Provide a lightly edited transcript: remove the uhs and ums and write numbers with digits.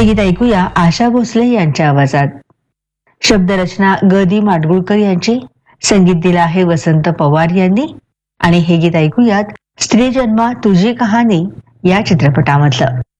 हे गीत ऐकूया आशा भोसले यांच्या आवाजात. शब्दरचना ग दी माडगुळकर यांची, संगीत दिलं आहे वसंत पवार यांनी. आणि हे गीत ऐकूयात स्त्री जन्मा तुझी कहाणी या चित्रपटामधलं.